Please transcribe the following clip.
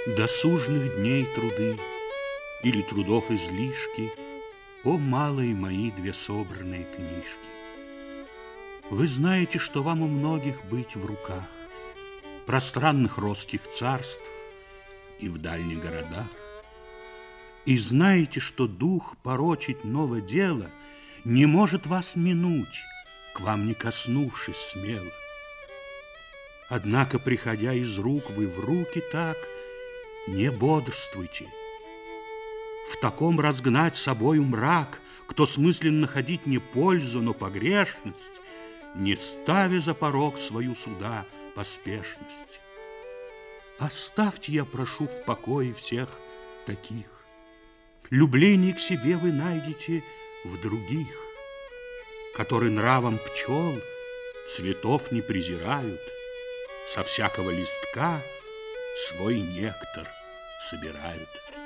Досужных дней труды или трудов излишки, О, малые мои две собранные книжки! Вы знаете, что вам у многих быть в руках, Пространных росских царств и в дальних городах. И знаете, что дух порочить ново дело Не может вас минуть, к вам не коснувшись смело. Однако, приходя из рук вы в руки так, не бодрствуйте. В таком разгнать собою мрак, кто смыслен находить не пользу, но погрешность, не ставя за порог свою суда поспешность. Оставьте, я прошу, в покое всех таких. Любление к себе вы найдете в других, которые нравом пчел цветов не презирают, со всякого листка свой нектар собирают.